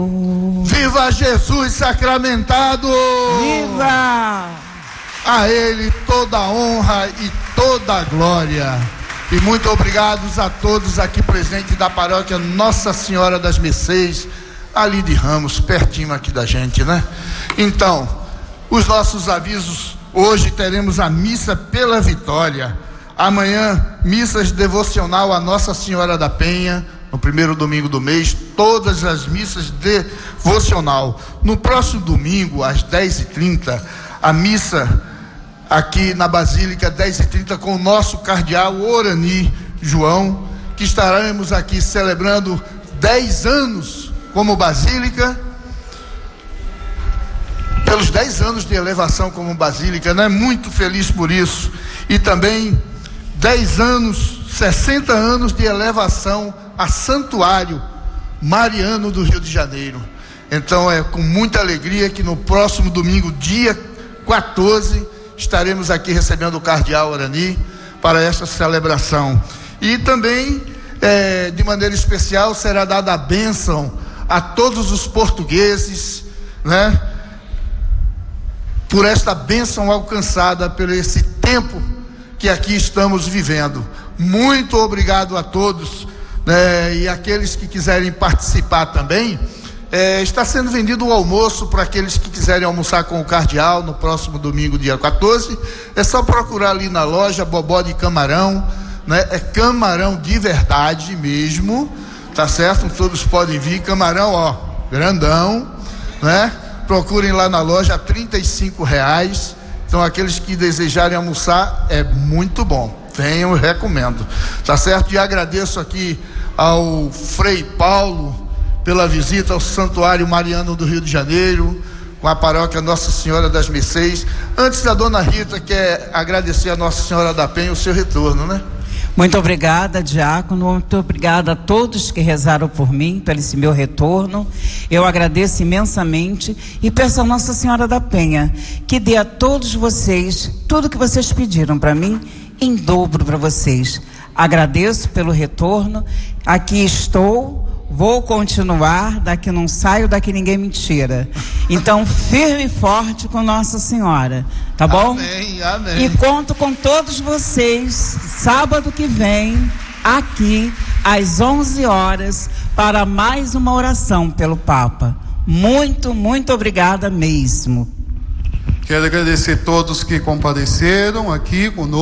Viva Jesus sacramentado! Viva! A Ele toda a honra e toda a glória. E muito obrigados a todos aqui presentes da paróquia Nossa Senhora das Mercês, ali de Ramos, pertinho aqui da gente, né? Então, os nossos avisos: hoje teremos a missa pela vitória. Amanhã, missas devocional a Nossa Senhora da Penha, no primeiro domingo do mês, todas as missas devocional. No próximo domingo, às 10h30, a missa aqui na Basílica, 10h30, com o nosso cardeal Orani João, que estaremos aqui celebrando 10 anos como Basílica, pelos 10 anos de elevação como Basílica, né? Muito feliz por isso. E também 10 anos, 60 anos de elevação a Santuário Mariano do Rio de Janeiro. Então é com muita alegria que no próximo domingo, dia 14, estaremos aqui recebendo o cardeal Orani para esta celebração. E também, de maneira especial, será dada a bênção a todos os portugueses, né? Por esta bênção alcançada por esse tempo que aqui estamos vivendo. Muito obrigado a todos, né? E aqueles que quiserem participar também, está sendo vendido o almoço para aqueles que quiserem almoçar com o cardeal no próximo domingo, dia 14. É só procurar ali na loja Bobó de Camarão, né? É camarão de verdade mesmo, tá certo? Todos podem vir, camarão, ó, grandão, né? Procurem lá na loja, R$35. Então aqueles que desejarem almoçar, é muito bom, venham, eu recomendo, tá certo? E agradeço aqui ao Frei Paulo pela visita ao Santuário Mariano do Rio de Janeiro, com a paróquia Nossa Senhora das Mercês. Antes, a dona Rita quer agradecer a Nossa Senhora da Penha o seu retorno, né? Muito obrigada, diácono, muito obrigada a todos que rezaram por mim, pelo esse meu retorno. Eu agradeço imensamente e peço a Nossa Senhora da Penha que dê a todos vocês tudo que vocês pediram para mim, em dobro para vocês. Agradeço pelo retorno, aqui estou, vou continuar, daqui não saio, daqui ninguém me tira. Então, firme e forte com Nossa Senhora, tá bom? Amém, amém. E conto com todos vocês, sábado que vem, aqui, às 11 horas, para mais uma oração pelo Papa. Muito, muito obrigada mesmo. Quero agradecer a todos que compareceram aqui conosco.